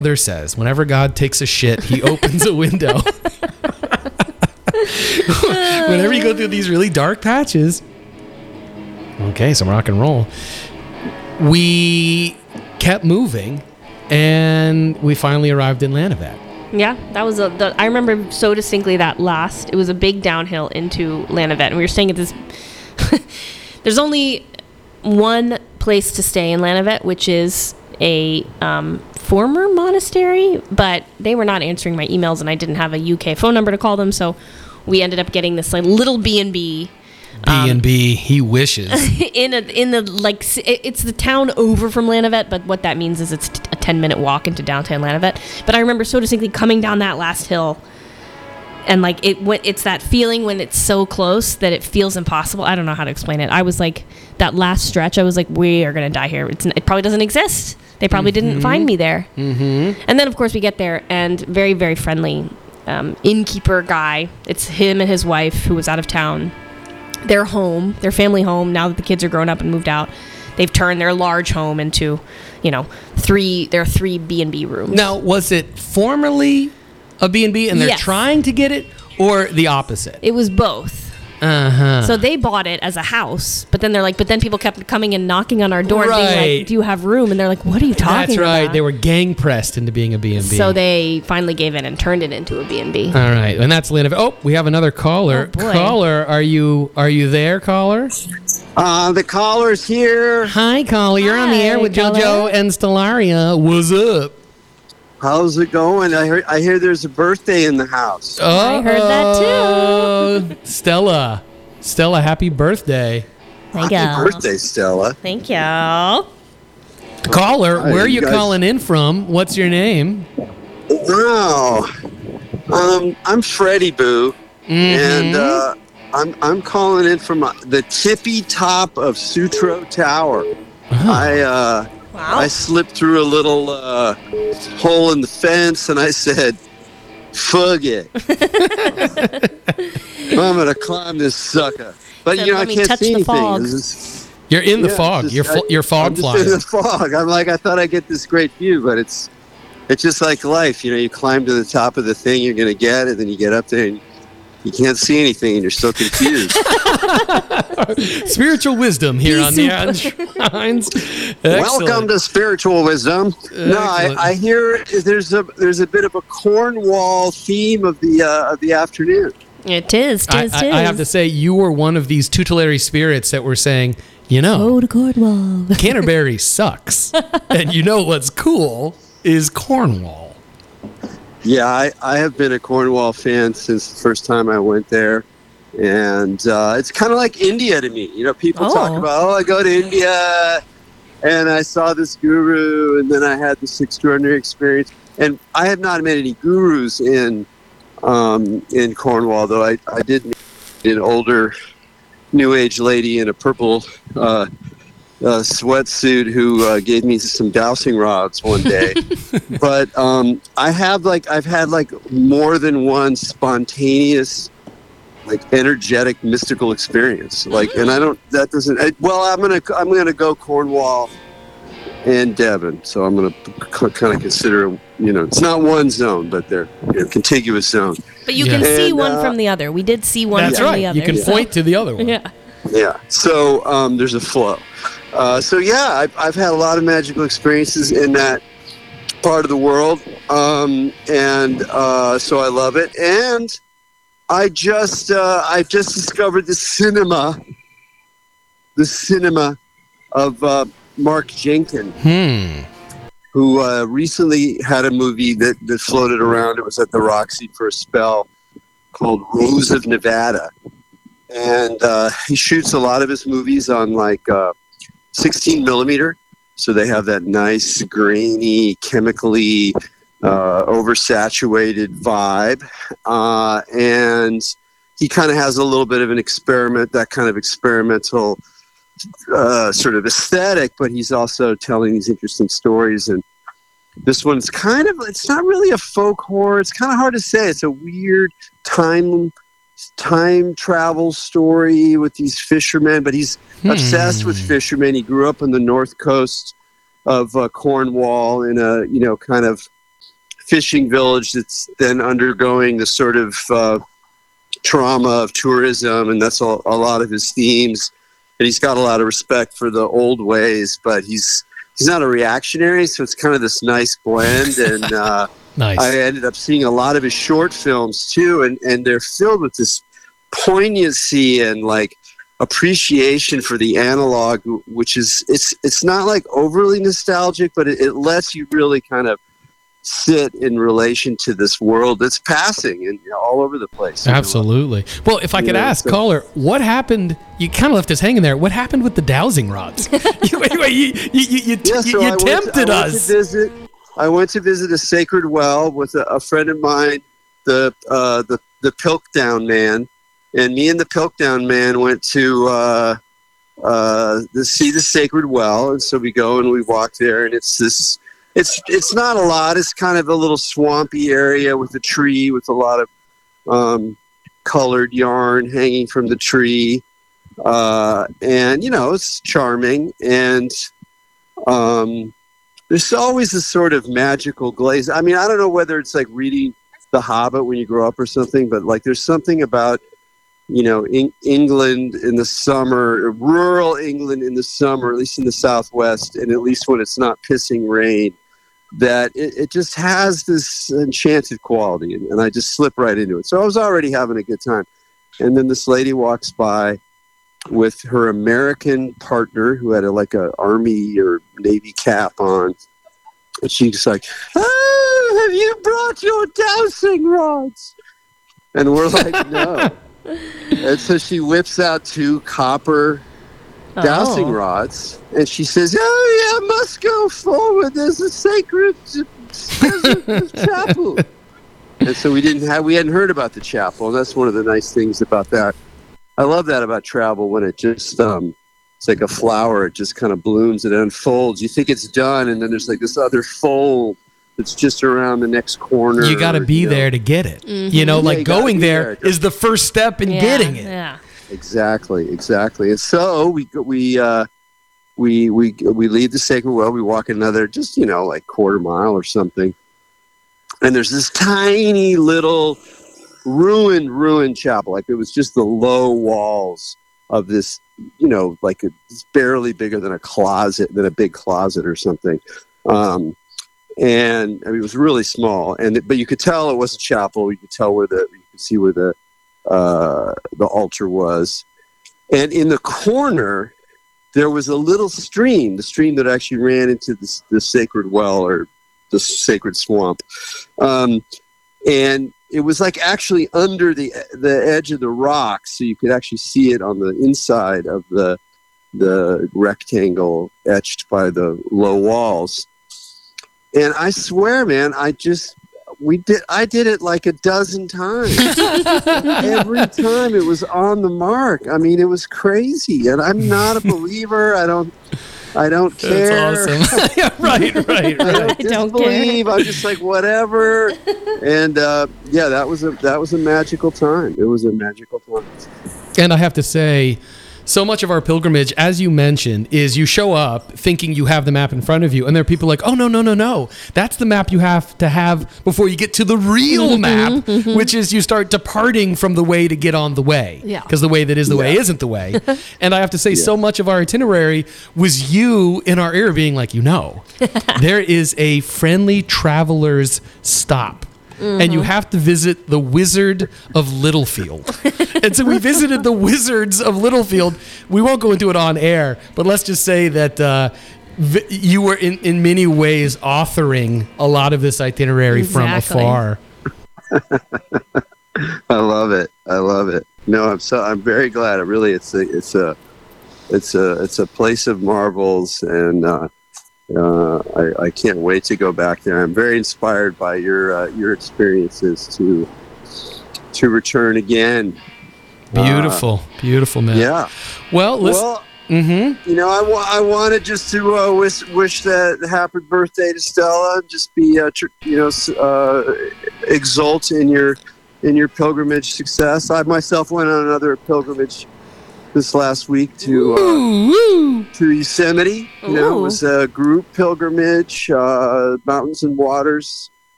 There says, whenever God takes a shit, he opens a window. Whenever you go through these really dark patches. Okay, some rock and roll. We kept moving, and we finally arrived in Lanavet. Yeah, that was I remember so distinctly that it was a big downhill into Lanavet, and we were staying at this. There's only one place to stay in Lanavet, which is a former monastery, but they were not answering my emails, and I didn't have a UK phone number to call them, so we ended up getting this like little B&B. B&B, he wishes. It's the town over from Lanavet, but what that means is it's a 10-minute walk into downtown Lanavet. But I remember so distinctly coming down that last hill, and like it's that feeling when it's so close that it feels impossible. I don't know how to explain it. I was like, that last stretch, I was like, we are going to die here. It probably doesn't exist. They probably didn't find me there. Mm-hmm. And then, of course, we get there, and very, very friendly innkeeper guy. It's him and his wife who was out of town. Their home, their family home, now that the kids are grown up and moved out, they've turned their large home into, three B&B rooms. Now, was it formerly a B&B and they're trying to get it, or the opposite? It was both. Uh-huh. So they bought it as a house, but then people kept coming and knocking on our door and being like, do you have room? And they're like, what are you talking about? That's right. They were gang pressed into being a B&B. So they finally gave in and turned it into a B&B. All right. And that's Lanavet. Oh, we have another caller. Oh, boy. Caller, are you there, caller? The caller's here. Hi, caller. You're on the air with JoJo and Stellaria. What's up? How's it going? I hear there's a birthday in the house. I heard that too. Stella, happy birthday. Happy birthday, Stella. Thank you. Caller, where are you calling in from? What's your name? Wow. I'm Freddie Boo. Mm-hmm. And I'm calling in from the tippy top of Sutro Tower. Uh-huh. I slipped through a little hole in the fence, and I said, "Fug it! I'm gonna climb this sucker." But I can't see anything. You're in the fog. You're fog flying. I'm just in the fog. I'm like, I thought I'd get this great view, but it's just like life. You climb to the top of the thing you're gonna get, and then you get up there and you can't see anything, and you're so confused. Spiritual wisdom here on the Shrines. Welcome to Spiritual Wisdom. Excellent. No, I hear there's a bit of a Cornwall theme of the afternoon. It is. I have to say, you were one of these tutelary spirits that were saying, go to Cornwall. Canterbury sucks, and what's cool is Cornwall. Yeah, I have been a Cornwall fan since the first time I went there. And it's kind of like India to me. People talk about, I go to India, and I saw this guru, and then I had this extraordinary experience. And I have not met any gurus in Cornwall, though I did meet an older New Age lady in a purple sweatsuit who gave me some dowsing rods one day. But I've had more than one spontaneous, energetic, mystical experience. I'm gonna go Cornwall and Devon. So I'm gonna kind of consider, it's not one zone, but they're contiguous zone. But you can see one from the other. We did see one from the other. You can point to the other one. Yeah. Yeah. So there's a flow. I've had a lot of magical experiences in that part of the world, so I love it. And I just discovered the cinema of Mark Jenkins, who recently had a movie that floated around. It was at the Roxy for a spell, called Rose of Nevada. And he shoots a lot of his movies on 16 millimeter. So they have that nice, grainy, chemically oversaturated vibe. And he kind of has a little bit of an experimental sort of aesthetic, but he's also telling these interesting stories. And this one's it's not really a folk horror. It's kind of hard to say. It's a weird time travel story with these fishermen, but he's obsessed with fishermen. He grew up on the north coast of Cornwall in a kind of fishing village that's then undergoing the sort of trauma of tourism, and that's a lot of his themes. And he's got a lot of respect for the old ways, but he's not a reactionary, so it's kind of this nice blend. And nice. I ended up seeing a lot of his short films too, and they're filled with this poignancy and like appreciation for the analog, which is it's not like overly nostalgic, but it lets you really kind of sit in relation to this world that's passing and all over the place. Absolutely. Well, if I could ask, caller, what happened? You kind of left us hanging there. What happened with the dowsing rods? You tempted us. I went to visit a sacred well with a friend of mine, the Piltdown Man, and me and the Piltdown Man went to see the sacred well, and so we go and we walk there, and it's this. It's not a lot. It's kind of a little swampy area with a tree with a lot of colored yarn hanging from the tree. And, it's charming. And there's always this sort of magical glaze. I mean, I don't know whether it's like reading The Hobbit when you grow up or something, but like there's something about, England in the summer, rural England in the summer, at least in the Southwest, and at least when it's not pissing rain, that it just has this enchanted quality, and I just slip right into it. So I was already having a good time. And then this lady walks by with her American partner who had a Army or Navy cap on. And she's like, "Oh, have you brought your dowsing rods?" And we're like, "No." And so she whips out 2 copper dowsing rods, and she says, "Oh yeah, must go forward. There's a sacred chapel." And so we hadn't heard about the chapel, and that's one of the nice things about that. I love that about travel, when it just it's like a flower. It just kind of blooms and unfolds. You think it's done, and then there's like this other fold that's just around the next corner. You got to be there to get it. Mm-hmm. Going there is the first step in getting it. Yeah. Exactly. And so we leave the sacred well. We walk another just quarter mile or something, and there's this tiny little ruined chapel. Like it was just the low walls of this, it's barely bigger than a big closet or something. And it was really small, but you could tell it was a chapel. You could tell you could see where the altar was, and in the corner there was a little stream, the stream that actually ran into the sacred well or the sacred swamp, and it was like actually under the edge of the rock, so you could actually see it on the inside of the rectangle etched by the low walls. And I swear, man, I did it like a dozen times. Every time it was on the mark. I mean, it was crazy. And I'm not a believer. I don't care. That's awesome. Yeah, right. I don't believe. I'm just like, whatever. And that was a magical time. It was a magical time. And I have to say, so much of our pilgrimage, as you mentioned, is you show up thinking you have the map in front of you, and there are people like, "Oh, no. That's the map you have to have before you get to the real map," which is you start departing from the way to get on the way. Yeah. Because the way that is the way isn't the way. And I have to say, so much of our itinerary was you in our ear being like, there is a friendly traveler's stop. And you have to visit the Wizard of Littlefield. And so we visited the Wizards of Littlefield. We won't go into it on air, but let's just say that you were in many ways authoring a lot of this itinerary from afar. I love it. No, I'm very glad. It's a place of marvels, and I can't wait to go back there. I'm very inspired by your experiences to return again. Beautiful, man. Yeah. Well, I wanted just to wish that happy birthday to Stella. And just be exult in your pilgrimage success. I myself went on another pilgrimage this last week to Yosemite. It was a group pilgrimage, mountains and waters,